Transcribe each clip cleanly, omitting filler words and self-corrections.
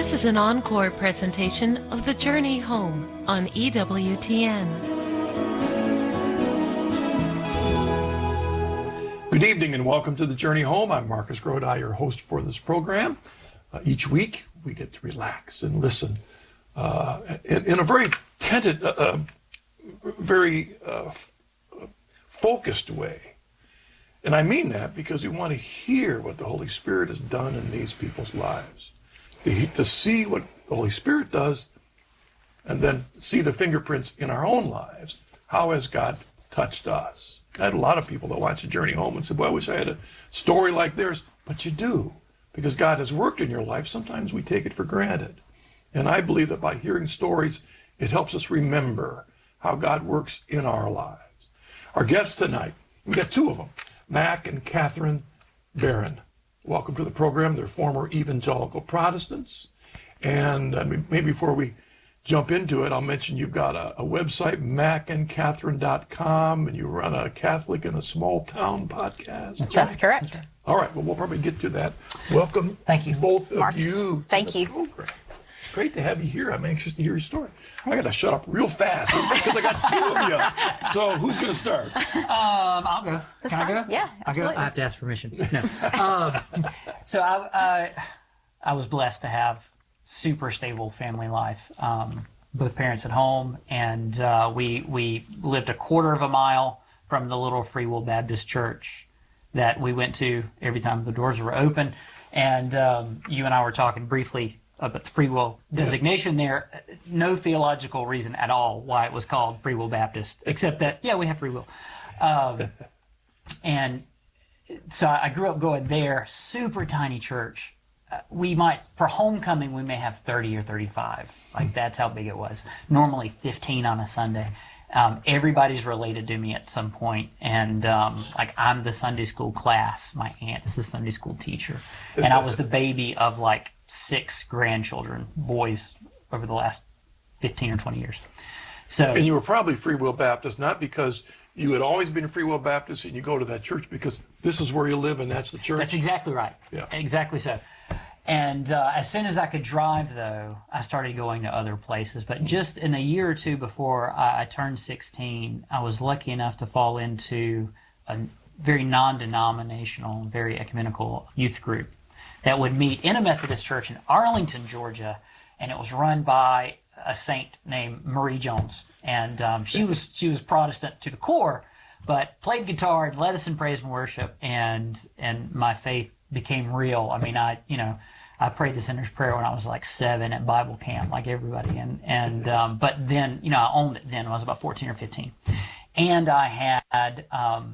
This is an encore presentation of The Journey Home on EWTN. Good evening and welcome to The Journey Home. I'm Marcus Grodi, your host for this program. Each week we get to relax and listen in a very focused way. And I mean that because we want to hear what the Holy Spirit has done in these people's lives. To see what the Holy Spirit does and then see the fingerprints in our own lives. How has God touched us? I had a lot of people that watch The Journey Home and said, well, I wish I had a story like theirs. But you do, because God has worked in your life. Sometimes we take it for granted. And I believe that by hearing stories, it helps us remember how God works in our lives. Our guests tonight, we got two of them, Mac and Catherine Barron. Welcome to the program. They're former evangelical Protestants. And maybe before we jump into it, I'll mention you've got a website, macandcatherine.com, and you run a Catholic in a Small Town podcast. That's correct. All right, well, we'll probably get to that. Welcome, thank you, both Mark. Of you. Thank you. Program. Great to have you here. I'm anxious to hear your story. I got to shut up real fast because I got two of you. So who's going to start? I'll go. Can I go? Yeah, absolutely. I have to ask permission. No. So I was blessed to have super stable family life. Both parents at home, and we lived a quarter of a mile from the little Free Will Baptist church that we went to every time the doors were open. And you and I were talking briefly about the free will designation there. No theological reason at all why it was called Free Will Baptist, except that, yeah, we have free will. And so I grew up going there, super tiny church. We might, for homecoming, we may have 30 or 35. Like, that's how big it was. Normally 15 on a Sunday. Everybody's related to me at some point. And like, I'm the Sunday school class. My aunt is the Sunday school teacher. And I was the baby of like 6 grandchildren, boys, over the last 15 or 20 years. So, and you were probably Free Will Baptist, not because you had always been a Free Will Baptist and you go to that church, because this is where you live and that's the church. That's exactly right. Yeah. Exactly so. And as soon as I could drive, though, I started going to other places. But just in a year or two before I turned 16, I was lucky enough to fall into a very non-denominational, very ecumenical youth group that would meet in a Methodist church in Arlington, Georgia, and it was run by a saint named Marie Jones. And she was Protestant to the core, but played guitar and led us in praise and worship, and my faith became real. I mean, I prayed the sinner's prayer when I was like 7 at Bible camp, like everybody, and but then, I owned it then when I was about 14 or 15, and I had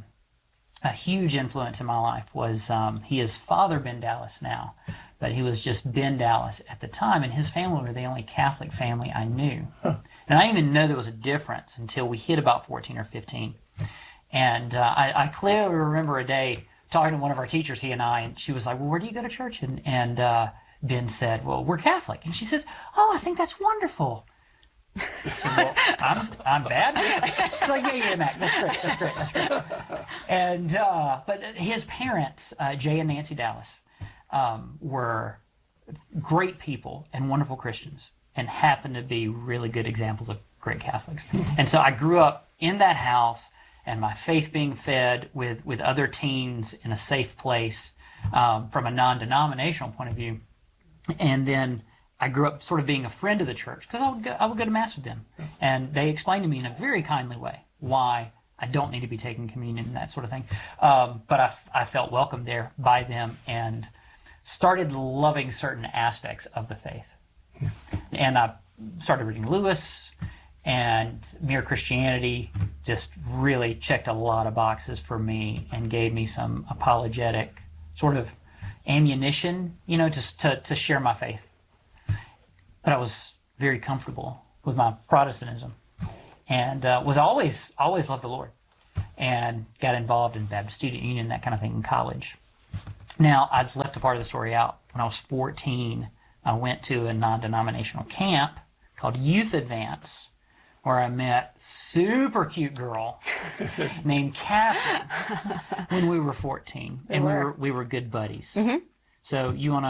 a huge influence in my life was he is Father Ben Dallas now, but he was just Ben Dallas at the time, and his family were the only Catholic family I knew. Huh. And I didn't even know there was a difference until we hit about 14 or 15. And I clearly remember a day talking to one of our teachers, he and I, and she was like, well, where do you go to church? And Ben said, well, we're Catholic. And she said, oh, I think that's wonderful. I said, well, I'm Baptist. She's like, yeah, Mac, that's great. And, but his parents, Jay and Nancy Dallas, were great people and wonderful Christians and happened to be really good examples of great Catholics. And so I grew up in that house, and my faith being fed with other teens in a safe place from a non-denominational point of view. And then I grew up sort of being a friend of the church because I would go to Mass with them. And they explained to me in a very kindly way why I don't need to be taking communion and that sort of thing. But I felt welcomed there by them and started loving certain aspects of the faith. And I started reading Lewis, and Mere Christianity just really checked a lot of boxes for me and gave me some apologetic sort of ammunition, just to share my faith. But I was very comfortable with my Protestantism, and was always loved the Lord, and got involved in Baptist Student Union, that kind of thing in college. Now, I've left a part of the story out. When I was 14, I went to a non-denominational camp called Youth Advance, where I met a super cute girl named Catherine when we were 14, and we were good buddies. Mm-hmm. So you want to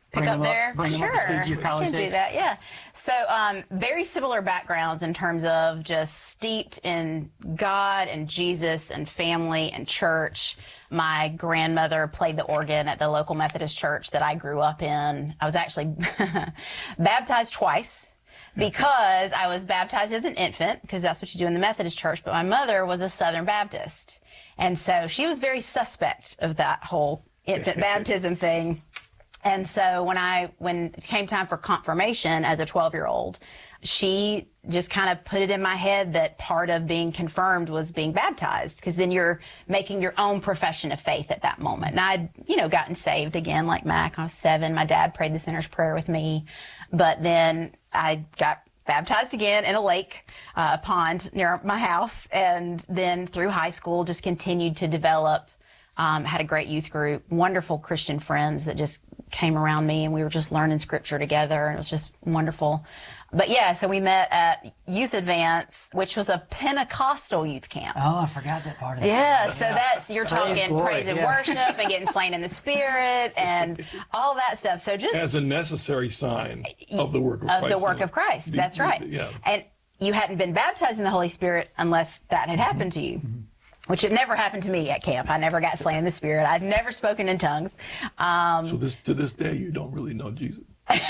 pick up there? Bring them up to speed to your college can days. do that, yeah. So very similar backgrounds in terms of just steeped in God and Jesus and family and church. My grandmother played the organ at the local Methodist church that I grew up in. I was actually baptized twice. Because I was baptized as an infant, because that's what you do in the Methodist church, but my mother was a Southern Baptist. And so she was very suspect of that whole infant baptism thing. And so when it came time for confirmation as a 12-year-old, she just kind of put it in my head that part of being confirmed was being baptized, because then you're making your own profession of faith at that moment. And I'd, gotten saved again like Mac. I was 7. My dad prayed the sinner's prayer with me. But then I got baptized again in a lake, a pond near my house. And then through high school, just continued to develop, had a great youth group, wonderful Christian friends that just came around me, and we were just learning scripture together, and it was just wonderful. But yeah, so we met at Youth Advance, which was a Pentecostal youth camp. Oh, I forgot that part of it. Yeah, so that's, you're talking glory, praise and worship and getting slain in the Spirit and all that stuff. So just as a necessary sign of the work of Christ. Of the work of Christ, that's right. Yeah. And you hadn't been baptized in the Holy Spirit unless that had happened to you. Which had never happened to me at camp. I never got slain in the Spirit. I'd never spoken in tongues. So to this day, you don't really know Jesus.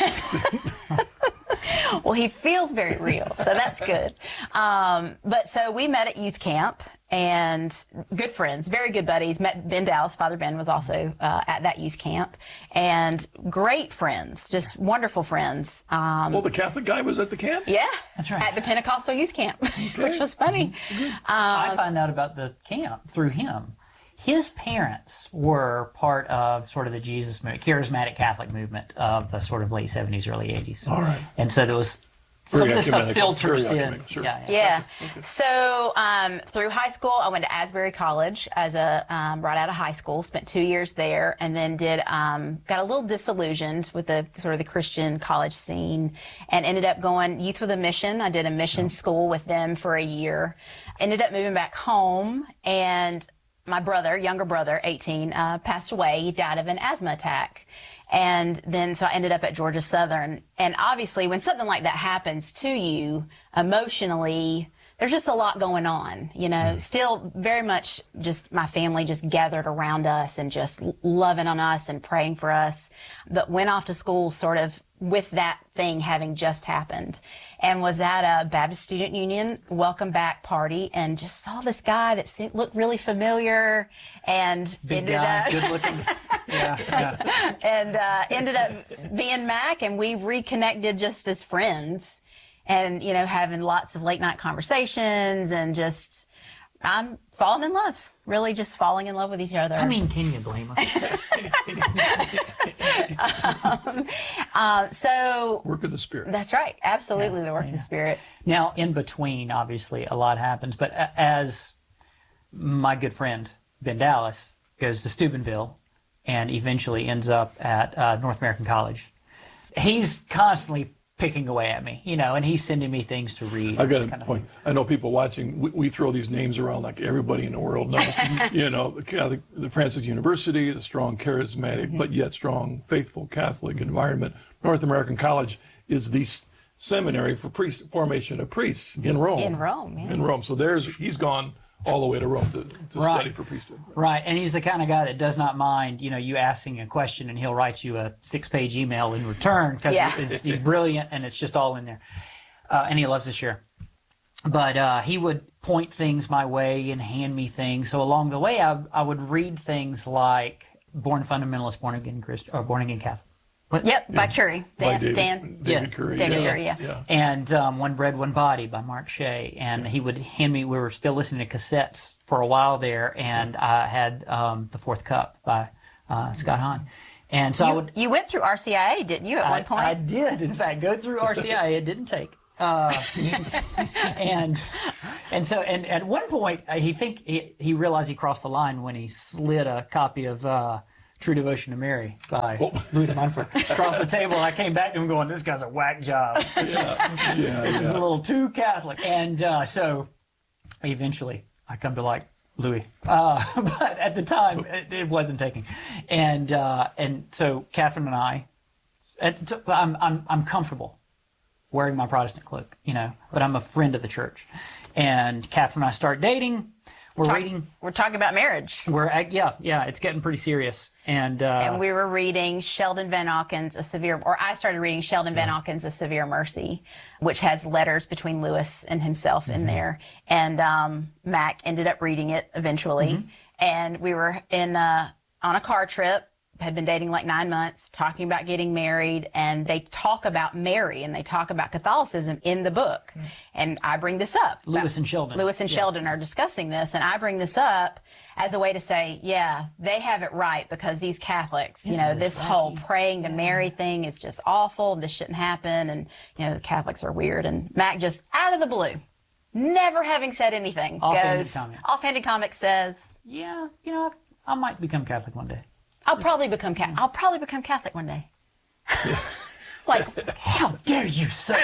Well, he feels very real, so that's good. But so we met at youth camp, and good friends, very good buddies. Met Ben Dallas. Father Ben was also at that youth camp, and great friends, just wonderful friends. Well, the Catholic guy was at the camp? Yeah, That's right. at the Pentecostal youth camp, which was funny. I find out about the camp through him. His parents were part of sort of the Jesus movement, charismatic Catholic movement of the sort of late 70s, early 80s. All right. And so there was some of this stuff ecumenical, filters very in. ecumenical, sure. Yeah. So through high school, I went to Asbury College as a right out of high school. Spent 2 years there, and then got a little disillusioned with the sort of the Christian college scene, and ended up going Youth with a Mission. I did a mission school with them for a year. Ended up moving back home, and my brother, younger brother, 18, passed away. He died of an asthma attack. And then, so I ended up at Georgia Southern. And obviously, when something like that happens to you, emotionally, there's just a lot going on, Still very much just my family just gathered around us and just loving on us and praying for us. But went off to school sort of with that thing having just happened, and was at a Baptist Student Union welcome back party, and just saw this guy that looked really familiar, and Big guy, good looking. Yeah. And ended up being Mac, and we reconnected just as friends, and having lots of late night conversations, and just I'm falling in love, really just falling in love with each other. I mean, can you blame us? So Work of the Spirit. that's right, absolutely, the work of the Spirit. Now, in between, obviously, a lot happens. But as my good friend, Ben Dallas, goes to Steubenville and eventually ends up at North American College, he's constantly picking away at me, and he's sending me things to read. I got a point. I know people watching, we throw these names around like everybody in the world knows. The Francis University, the strong, charismatic, but yet strong, faithful Catholic environment. North American College is the seminary for formation of priests in Rome. In Rome, yeah. In Rome. So he's gone all the way to Rome to study for priesthood. Right, and he's the kind of guy that does not mind, you asking a question, and he'll write you a 6-page email in return, because he's brilliant, and it's just all in there. And he loves to share. But he would point things my way and hand me things. So along the way, I would read things like Born Fundamentalist, Born Again Christian, or Born Again Catholic. Yep, by Curry. By Dan. David Curry. David Curry, yeah. And One Bread, One Body by Mark Shea. And he would hand me, we were still listening to cassettes for a while there, and I had The Fourth Cup by Scott Hahn. And so you went through RCIA, didn't you, at one point? I did, in fact, go through RCIA. It didn't take. And so at one point, he realized he crossed the line when he slid a copy of True Devotion to Mary by Louis de Montfort across the table. And I came back to him going, this guy's a whack job. This is a little too Catholic. And so eventually I come to like Louis. But at the time, it wasn't taking. And so Catherine and I I'm comfortable wearing my Protestant cloak, but I'm a friend of the church. And Catherine and I start dating. We're talking about marriage. It's getting pretty serious. And we were reading Sheldon Van Auken's I started reading Sheldon Van Auken's A Severe Mercy, which has letters between Lewis and himself in there. And Mac ended up reading it eventually. And we were on a car trip, had been dating like 9 months, talking about getting married, and they talk about Mary and they talk about Catholicism in the book. And I bring this up. Lewis and Sheldon. Lewis and Sheldon are discussing this, and I bring this up as a way to say, yeah, they have it right, because these Catholics, this whole praying to Mary thing is just awful. This shouldn't happen. And, the Catholics are weird. And Mac just out of the blue, never having said anything, offhanded comment says, yeah, I might become Catholic one day. I'll probably become Catholic one day. Like, how dare you, sir?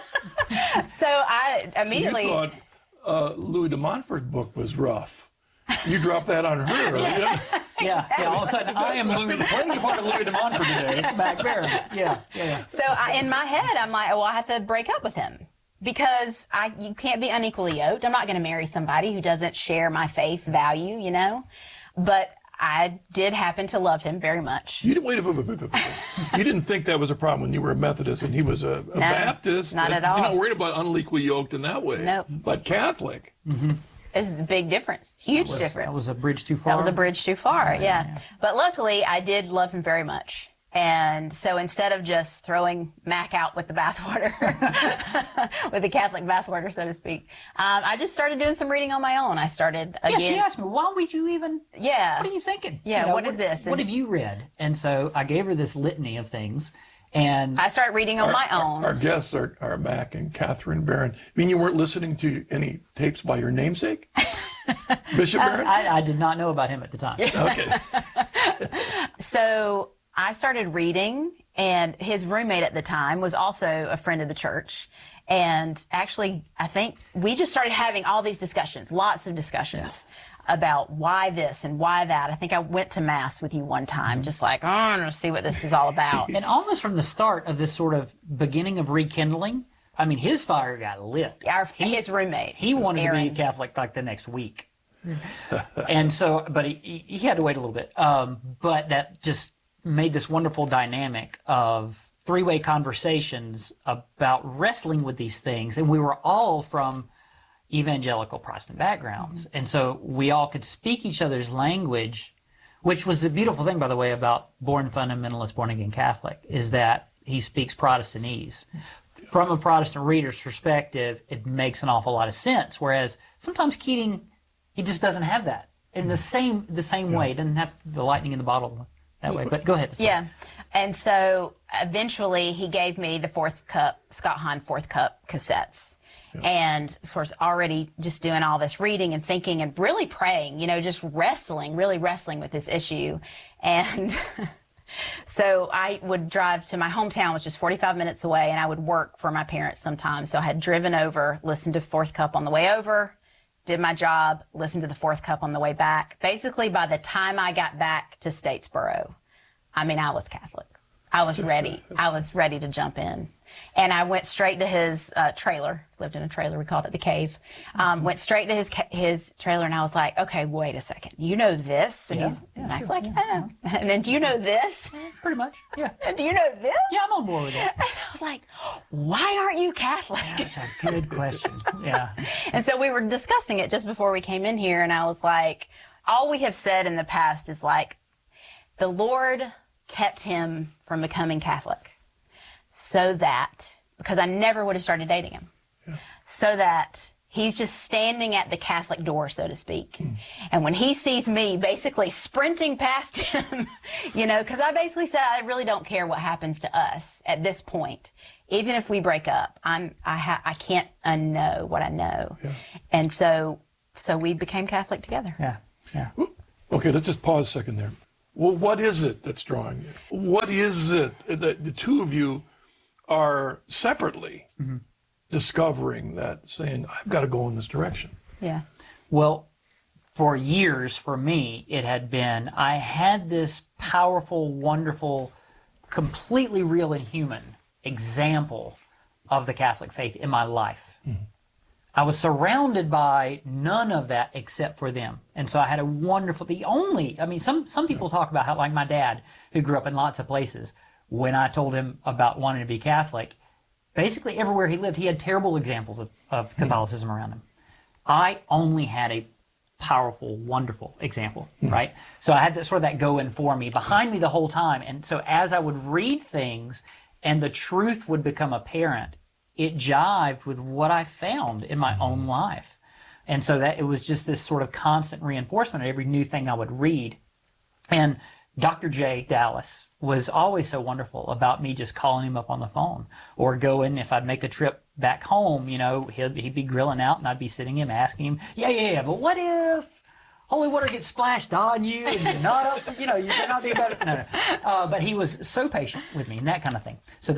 So I immediately. So you thought Louis de Montfort's book was rough. You dropped that on her. Yeah. All of a sudden, I am playing the part of Louis de Montfort today. Mac Barron. Yeah. So in my head, I'm like, well, I have to break up with him. Because you can't be unequally yoked. I'm not going to marry somebody who doesn't share my faith value, But I did happen to love him very much. You didn't think that was a problem when you were a Methodist and he was a Baptist? Not at all. You're not worried about unequally yoked in that way. Nope. But Catholic. This is a big difference. Huge difference. That was a bridge too far. That was a bridge too far, yeah. But luckily, I did love him very much. And so instead of just throwing Mac out with the bathwater, with the Catholic bathwater, so to speak, I just started doing some reading on my own. I started again. Yeah, she asked me, why would you even? Yeah. What are you thinking? Yeah. What is this? What have you read? And so I gave her this litany of things, and I started reading on my own. Our guests are Mac and Catherine Barron. I mean, you weren't listening to any tapes by your namesake, Bishop Barron? I did not know about him at the time. Okay. So I started reading, and his roommate at the time was also a friend of the church. And actually, I think we just started having all these discussions, lots of discussions about why this and why that. I think I went to Mass with you one time, just like, I want to see what this is all about. And almost from the start of this sort of beginning of rekindling, I mean, his fire got lit. His roommate. He wanted Aaron. to be Catholic like the next week. And so, but he had to wait a little bit. But that just made this wonderful dynamic of three-way conversations about wrestling with these things. And we were all from evangelical Protestant backgrounds. And so we all could speak each other's language, which was the beautiful thing, by the way, about Born Fundamentalist, Born Again Catholic, is that he speaks Protestantese. From a Protestant reader's perspective, it makes an awful lot of sense. Whereas sometimes Keating, he just doesn't have that in the same way. He doesn't have the lightning in the bottle that way. But go ahead. Yeah. And so eventually he gave me the Fourth Cup, Scott Hahn Fourth Cup cassettes. Yeah. And of course, already just doing all this reading and thinking and really praying, just really wrestling with this issue. And so I would drive to my hometown, which is 45 minutes away, and I would work for my parents sometimes. So I had driven over, listened to Fourth Cup on the way over, did my job, listened to the Fourth Cup on the way back. Basically, by the time I got back to Statesboro, I was Catholic. I was ready. I was ready to jump in. And I went straight to his trailer. Lived in a trailer. We called it the cave. Went straight to his trailer, and I was like, okay, wait a second. You know this? And I was like, yeah. And then, do you know this? Pretty much, yeah. And do you know this? Yeah, I'm on board with that. And I was like, why aren't you Catholic? That's a good question. Yeah. And so we were discussing it just before we came in here, and I was like, all we have said in the past is like, the Lord kept him from becoming Catholic so that, because I never would have started dating him, so that he's just standing at the Catholic door, so to speak. And when he sees me basically sprinting past him, because I basically said, I really don't care what happens to us at this point. Even if we break up, I can't unknow what I know. Yeah. And so we became Catholic together. Yeah. Okay, let's just pause a second there. Well, what is it that's drawing you? What is it that the two of you are separately discovering that, saying, I've got to go in this direction? Yeah. Well, for years, for me, it had been, I had this powerful, wonderful completely real and human example of the Catholic faith in my life. I was surrounded by none of that except for them. And so I had a wonderful, some people talk about how, like my dad, who grew up in lots of places, when I told him about wanting to be Catholic, basically everywhere he lived, he had terrible examples of Catholicism around him. I only had a powerful, wonderful example, right? So I had that going for me, behind me the whole time. And so as I would read things and the truth would become apparent, it jived with what I found in my own life. And so that it was just this sort of constant reinforcement of every new thing I would read. And Dr. J. Dallas was always so wonderful about me just calling him up on the phone or going, if I'd make a trip back home, he'd be grilling out and I'd be sitting him asking him, yeah, but what if holy water gets splashed on you and you're not up, you cannot be better. No. But he was so patient with me and that kind of thing. So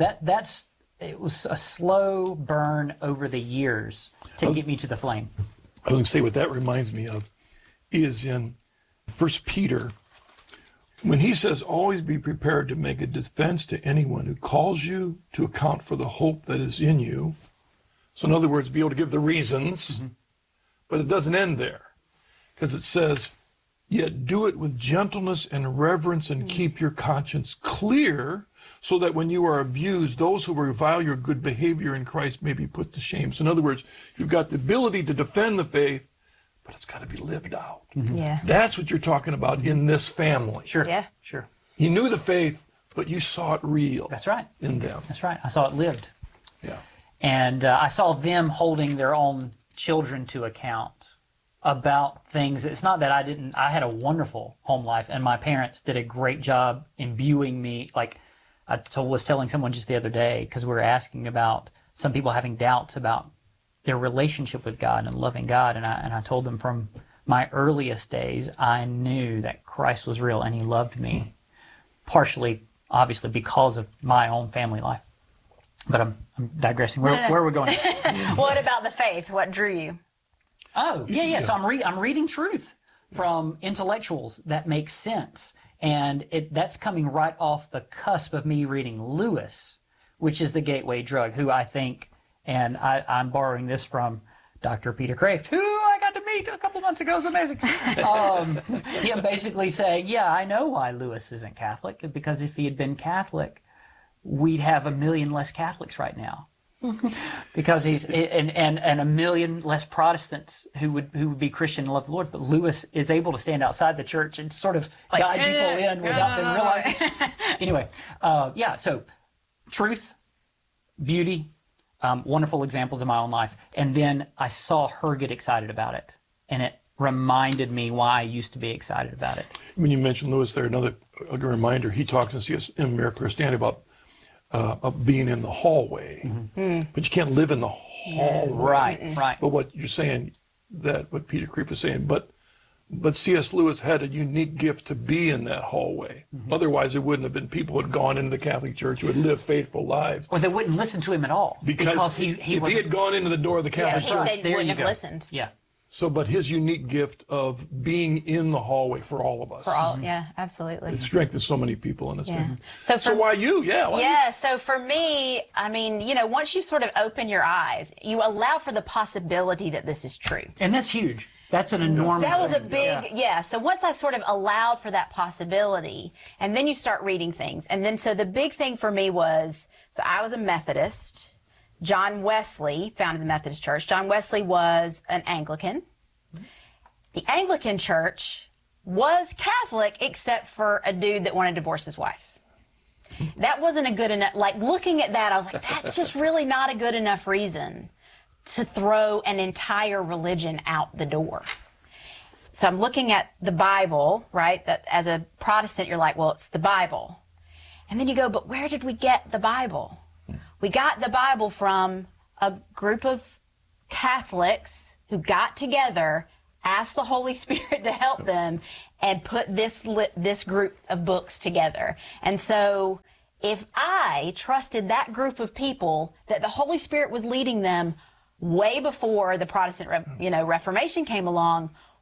it was a slow burn over the years to get me to the flame. I was going to say what that reminds me of is in 1 Peter, when he says, always be prepared to make a defense to anyone who calls you to account for the hope that is in you. So in other words, be able to give the reasons, but it doesn't end there, because it says, yet do it with gentleness and reverence and keep your conscience clear, so that when you are abused, those who revile your good behavior in Christ may be put to shame. So in other words, you've got the ability to defend the faith, but it's got to be lived out. Yeah. That's what you're talking about in this family. Sure. Yeah. Sure. You knew the faith, but you saw it real. That's right. In them. That's right. I saw it lived. Yeah. And I saw them holding their own children to account about things. It's not that I had a wonderful home life, and my parents did a great job imbuing me. Like I was telling someone just the other day, because we were asking about some people having doubts about their relationship with God and loving God, and I told them from my earliest days, I knew that Christ was real and he loved me, partially, obviously, because of my own family life. But I'm digressing. Where are we going? What about the faith? What drew you? Oh, yeah. So I'm reading truth from intellectuals that makes sense. And that's coming right off the cusp of me reading Lewis, which is the gateway drug, who I think, and I'm borrowing this from Dr. Peter Kraft, who I got to meet a couple months ago. It was amazing. Him basically saying, yeah, I know why Lewis isn't Catholic, because if he had been Catholic, we'd have 1 million less Catholics right now. Because he's and 1 million less Protestants who would be Christian and love the Lord. But Lewis is able to stand outside the church and sort of guide people in without them realizing. Anyway, so truth, beauty, wonderful examples in my own life. And then I saw her get excited about it. And it reminded me why I used to be excited about it. When you mentioned Lewis there, a good reminder, he talks in C.S. in Mere Christianity about being in the hallway, but you can't live in the hallway. Right. But what you're saying, what Peter Kreeft was saying, but C.S. Lewis had a unique gift to be in that hallway. Otherwise, there wouldn't have been people who had gone into the Catholic Church who had lived faithful lives. Or they wouldn't listen to him at all. Because if he had gone into the door of the Catholic Church, they wouldn't have listened. Yeah. So, but his unique gift of being in the hallway for all of us. For all, yeah, absolutely. It strengthens so many people in this family. So why you? So for me, I mean, once you sort of open your eyes, you allow for the possibility that this is true. And that's huge. That's an enormous That was a thing. big, So once I sort of allowed for that possibility, and then you start reading things. And then so the big thing for me was, so I was a Methodist. John Wesley founded the Methodist Church. John Wesley was an Anglican. The Anglican Church was Catholic except for a dude that wanted to divorce his wife. That wasn't a good enough, like looking at that, I was like, that's just really not a good enough reason to throw an entire religion out the door. So I'm looking at the Bible, right? That as a Protestant, you're like, well, it's the Bible. And then you go, but where did we get the Bible? We got the Bible from a group of Catholics who got together, asked the Holy Spirit to help them, and put this group of books together. And so if I trusted that group of people that the Holy Spirit was leading them way before the Protestant Reformation came along,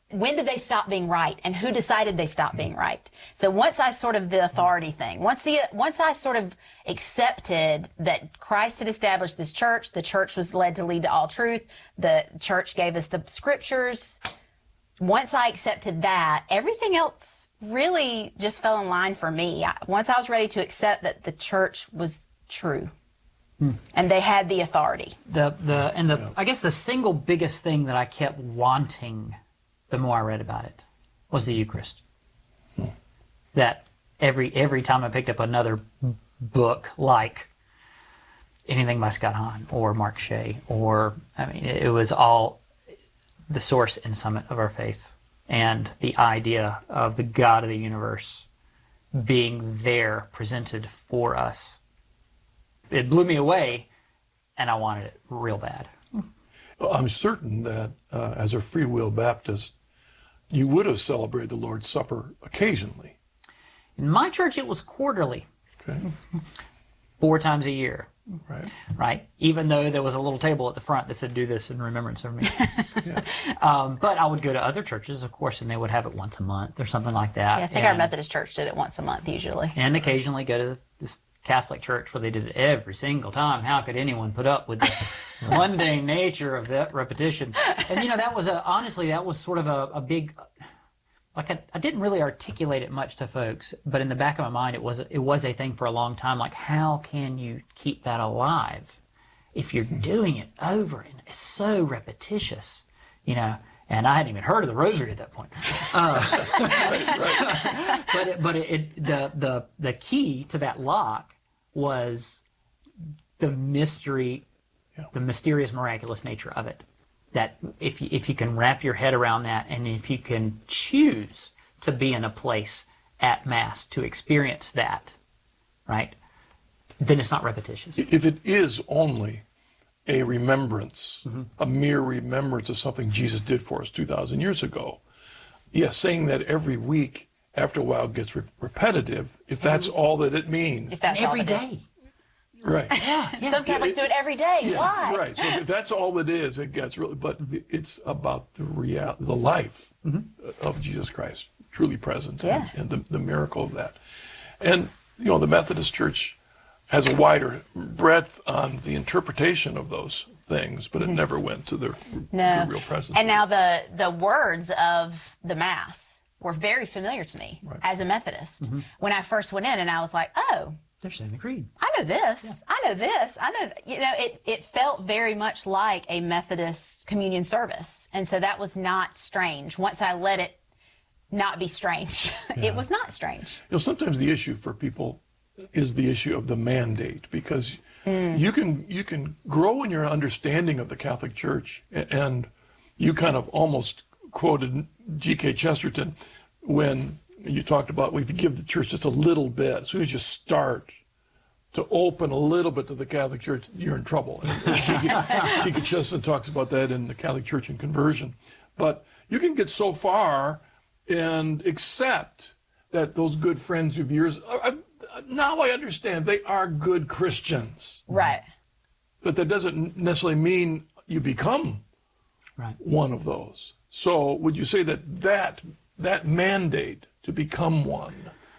when did they stop being right, and who decided they stopped being right? So once I sort of the authority thing, once I sort of accepted that Christ had established this church, the church was led to lead to all truth, the church gave us the scriptures. Once I accepted that, everything else really just fell in line for me. Once I was ready to accept that the church was true. And they had the authority. I guess the single biggest thing that I kept wanting the more I read about it was the Eucharist. That every time I picked up another book, like anything by Scott Hahn or Mark Shea, it was all the source and summit of our faith, and the idea of the God of the universe being there presented for us. It blew me away, and I wanted it real bad. I'm certain that as a Free Will Baptist, you would have celebrated the Lord's Supper occasionally. In my church, it was quarterly. Okay. 4 times a year. Right. Even though there was a little table at the front that said, "Do this in remembrance of me." Yeah. But I would go to other churches, of course, and they would have it once a month or something like that. Yeah, I think our Methodist church did it once a month usually. And occasionally go to this Catholic church where they did it every single time. How could anyone put up with the mundane nature of that repetition? And that was honestly, that was sort of a big, like I didn't really articulate it much to folks, but in the back of my mind, it was a thing for a long time. Like, how can you keep that alive if you're doing it over and it's so repetitious, And I hadn't even heard of the Rosary at that point. But the key to that lock was the mystery, the mysterious, miraculous nature of it. That if you can wrap your head around that, and if you can choose to be in a place at Mass to experience that, right, then it's not repetitious. If it is only a remembrance, a mere remembrance of something Jesus did for us 2,000 years ago, saying that every week after a while gets repetitive, if that's all that it means. If that's every day. Right. Yeah. Some Catholics do it every day. Yeah, Why? right. So if that's all it is, it gets really, but it's about the life of Jesus Christ truly present and the miracle of that. And, the Methodist Church has a wider breadth on the interpretation of those things, but it never went to the real presence. And now the words of the Mass were very familiar to me as a Methodist. When I first went in, and I was like, oh, they're saying the creed. I know this. Yeah. I know this. I know. It felt very much like a Methodist communion service, and so that was not strange. Once I let it not be strange, it was not strange. Sometimes the issue for people is the issue of the mandate, because you can grow in your understanding of the Catholic Church, and you kind of almost quoted G.K. Chesterton when you talked about, if you give the church just a little bit, as soon as you start to open a little bit to the Catholic Church, you're in trouble. And G.K. Chesterton talks about that in the Catholic Church and Conversion. But you can get so far and accept that those good friends of yours, now I understand, they are good Christians. Right. But that doesn't necessarily mean you become one of those. So would you say that mandate to become one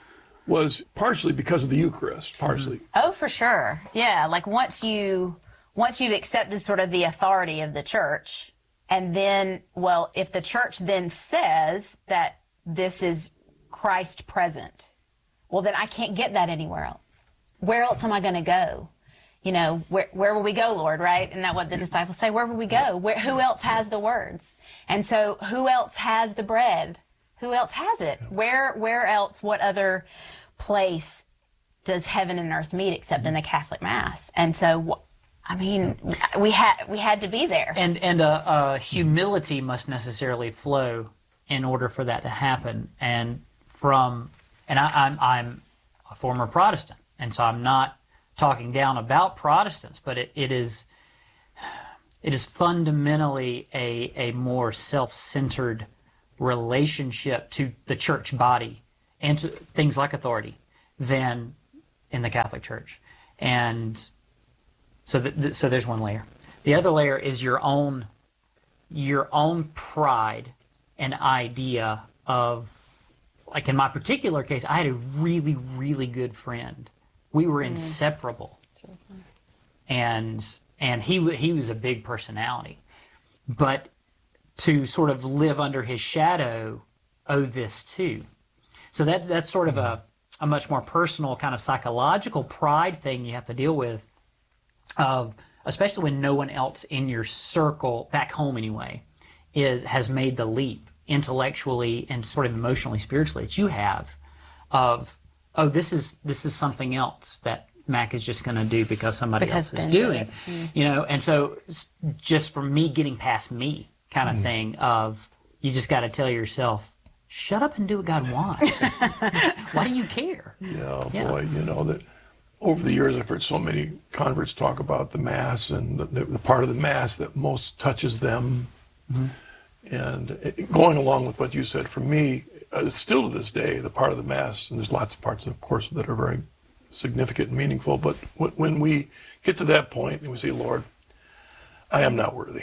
was partially because of the Eucharist, partially? Oh, for sure. Yeah, like once you've accepted sort of the authority of the church, and then, if the church then says that this is Christ present, well, then I can't get that anywhere else. Where else am I going to go? Where will we go, Lord, right? Isn't that what the disciples say? Where will we go? Who else has the words? And so who else has the bread? Who else has it? Where else, what other place does heaven and earth meet except in the Catholic Mass? And so, we had to be there. And humility must necessarily flow in order for that to happen. And I'm a former Protestant, and so I'm not talking down about Protestants, but it is fundamentally a more self-centered relationship to the church body and to things like authority than in the Catholic Church. And so so there's one layer. The other layer is your own pride an idea of, like in my particular case, I had a really, really good friend. We were inseparable. That's really fun. And he was a big personality. But to sort of live under his shadow, owe this too. So that's sort of a much more personal kind of psychological pride thing you have to deal with, of especially when no one else in your circle, back home anyway, has made the leap intellectually and sort of emotionally, spiritually, that you have, of, oh, this is something else that Mac is just going to do because somebody else is doing, you know. And so just for me, getting past me kind of thing of, you just got to tell yourself, shut up and do what God wants. Why do you care? Yeah, boy, you know that over the years I've heard so many converts talk about the Mass and the part of the Mass that most touches them. And going along with what you said, for me, still to this day, the part of the Mass, and there's lots of parts, of course, that are very significant and meaningful, but when we get to that point and we say, Lord, I am not worthy,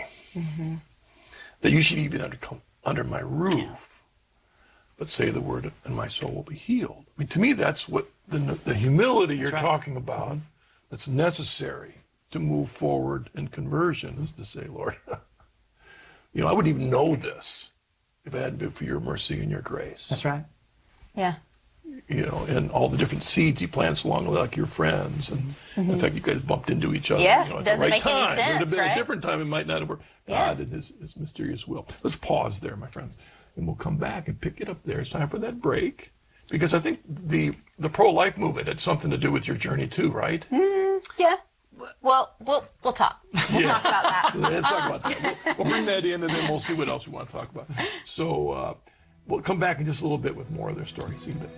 that you should even come under my roof, but say the word and my soul will be healed. I mean, to me, that's what the humility you're talking about, that's necessary to move forward in conversion, is to say, Lord, you know, I wouldn't even know this if it hadn't been for your mercy and your grace. That's right. Yeah. You know, and all the different seeds he plants along, like your friends. And in fact, you guys bumped into each other, Yeah, you know, at doesn't the right make any time. sense, It would have been right? a different time. It might not have worked. God and his mysterious will. Let's pause there, my friends, and we'll come back and pick it up there. It's time for that break, because I think the pro-life movement had something to do with your journey too, right? Yeah. Well, we'll talk. We'll talk about that. Let's talk about that. We'll bring that in, and then we'll see what else we want to talk about. So we'll come back in just a little bit with more of their stories. See you then.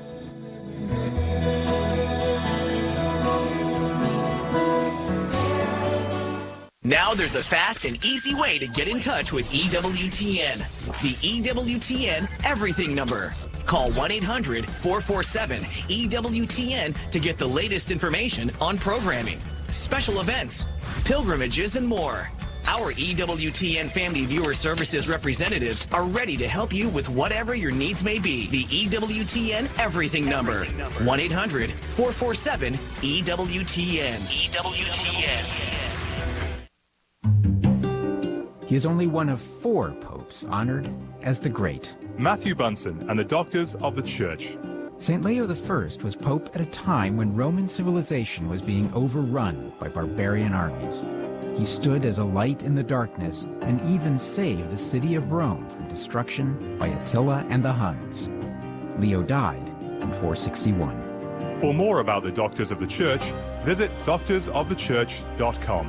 Now there's a fast and easy way to get in touch with EWTN. The EWTN Everything number. Call 1-800-447-EWTN to get the latest information on programming, special events, pilgrimages, and more. Our EWTN Family Viewer Services representatives are ready to help you with whatever your needs may be. The EWTN Everything number. 1-800-447-EWTN. EWTN. He is only one of 4 popes honored as the Great. Matthew Bunsen and the Doctors of the Church. St. Leo I was pope at a time when Roman civilization was being overrun by barbarian armies. He stood as a light in the darkness and even saved the city of Rome from destruction by Attila and the Huns. Leo died in 461. For more about the Doctors of the Church, visit doctorsofthechurch.com.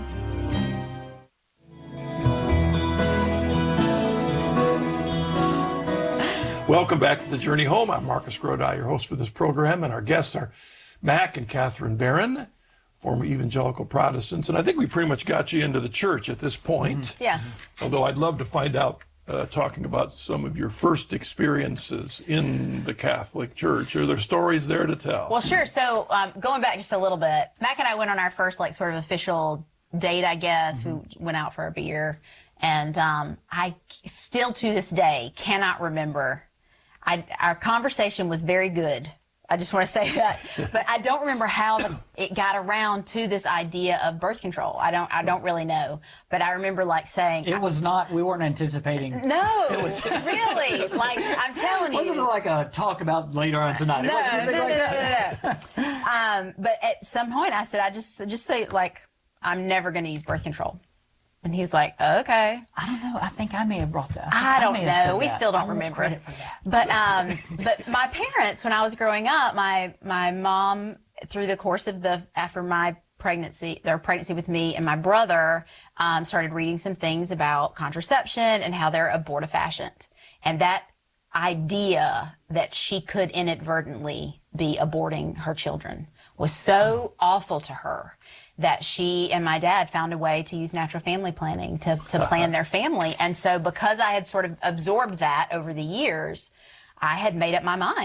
Welcome back to The Journey Home. I'm Marcus Grodi, your host for this program, and our guests are Mac and Catherine Barron, former evangelical Protestants, and I think we pretty much got you into the church at this point. Yeah. Although I'd love to find out, talking about some of your first experiences in the Catholic Church. Are there stories there to tell? Well, sure. So going back just a little bit, Mac and I went on our first sort of official date, I guess. We went out for a beer, and I still to this day cannot remember. Our conversation was very good. I just want to say that, but I don't remember how it got around to this idea of birth control. I don't really know, but I remember saying it was not. We weren't anticipating. No, it was really I'm telling you. Wasn't it like a talk about later on tonight? No, It wasn't anything like no. But at some point, I said, I just say I'm never going to use birth control. And he was like, okay. I don't know. I think I may have brought that. I don't know. We still don't remember. Credit for that. But my parents, when I was growing up, my mom, through the course of after my pregnancy, their pregnancy with me and my brother, started reading some things about contraception and how they're abortifacient. And that idea that she could inadvertently be aborting her children was so awful to her that she and my dad found a way to use natural family planning to plan their family. And so because I had sort of absorbed that over the years, I had made up my mind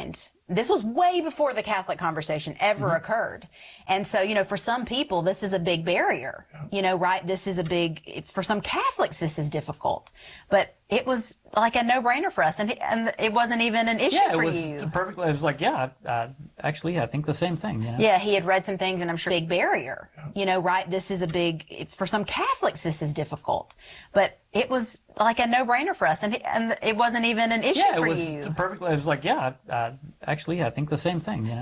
This was way before the Catholic conversation ever occurred. And so, for some people, this is a big barrier, right? This is for some Catholics, this is difficult. But it was like a no-brainer for us, and it wasn't even an issue for you. It was like, actually, I think the same thing. Yeah, he had read some things, and I'm sure big barrier, right? This is for some Catholics, this is difficult. But it was like a no-brainer for us, and it wasn't even an issue for you. It was like, actually, I think the same thing.